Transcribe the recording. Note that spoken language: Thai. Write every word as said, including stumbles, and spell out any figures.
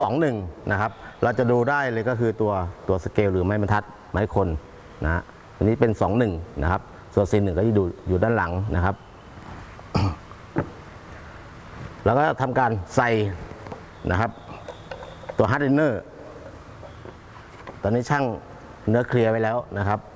สองหนึ่งนะครับเราจะดูได้เลยก็คือตัวตัวสเกลหรือไม้บรรทัดไม้คนนะอันนี้เป็นสองหนึ่งนะครับส่วนซีหนึ่งก็จะอยู่อยู่ด้านหลังนะครับ แล้วก็ทำการใส่นะครับตัวฮาร์ดเนอร์ตอนนี้ช่างเนื้อเคลียร์ไว้แล้วนะครับ